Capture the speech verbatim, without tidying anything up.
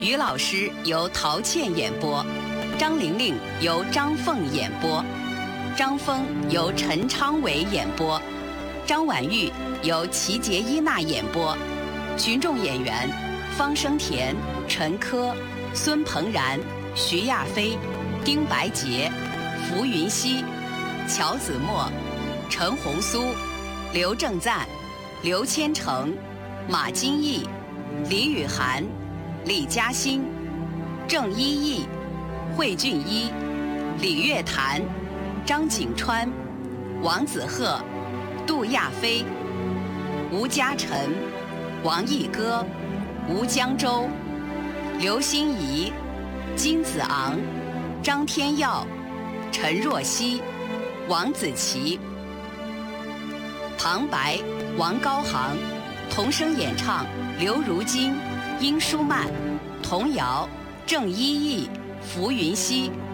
于老师由陶倩演播，张玲玲由张凤演播，张峰由陈昌伟演播，张婉玉由齐杰伊娜演播。群众演员：方声田、陈珂、孙鹏然、徐亚飞、丁白洁、浮云熙、乔子墨、陈红苏、刘正赞、刘千成、马金义、李雨涵、李嘉欣、郑依义、惠俊一、李月潭、张景川、王子鹤、杜亚飞、吴嘉诚、王毅歌、吴江洲、刘欣怡、金子昂、张天耀、陈若曦、王子琪。旁白：王高航。童声演唱：刘如金、殷舒曼。童谣：郑依义、浮云熙。